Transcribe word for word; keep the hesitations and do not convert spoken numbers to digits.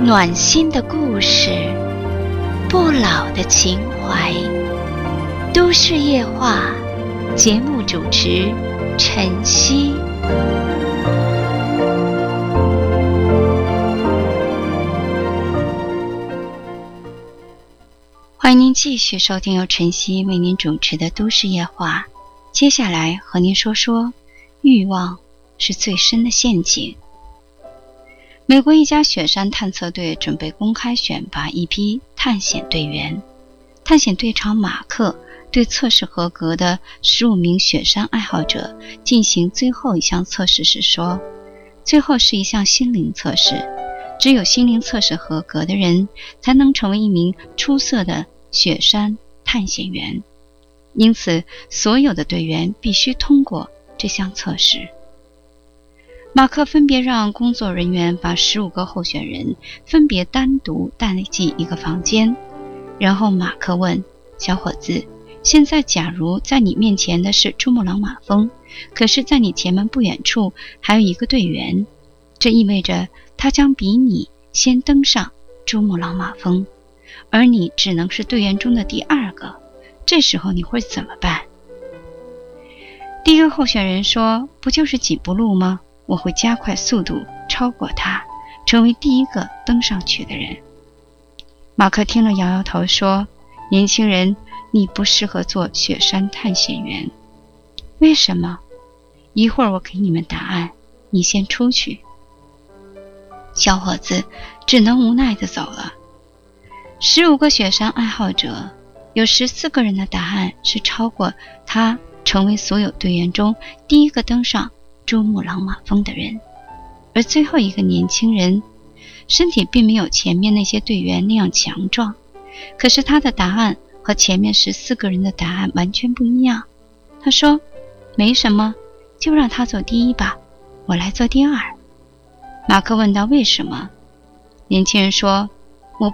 暖心的故事，不老的情怀。都市夜话，节目主持晨曦。欢迎您继续收听由晨曦为您主持的都市夜话。接下来和您说说，欲望是最深的陷阱。美国一家雪山探测队准备公开选拔一批探险队员。探险队长马克对测试合格的十五名雪山爱好者进行最后一项测试时说，最后是一项心灵测试，只有心灵测试合格的人才能成为一名出色的雪山探险员，因此所有的队员必须通过这项测试。马克分别让工作人员把十五个候选人分别单独带进一个房间，然后马克问小伙子，现在假如在你面前的是珠穆朗玛峰，可是在你前面不远处还有一个队员，这意味着他将比你先登上珠穆朗玛峰，而你只能是队员中的第二个，这时候你会怎么办？第一个候选人说，不就是几步路吗？我会加快速度超过他，成为第一个登上去的人。马克听了摇摇头说，年轻人，你不适合做雪山探险员。为什么？一会儿我给你们答案，你先出去。小伙子只能无奈地走了。十五个雪山爱好者，有十四个人的答案是超过他，成为所有队员中第一个登上珠穆朗玛峰的人。而最后一个年轻人，身体并没有前面那些队员那样强壮，可是他的答案和前面十四个人的答案完全不一样。他说，没什么，就让他做第一吧，我来做第二。马克问道，为什么？年轻人说，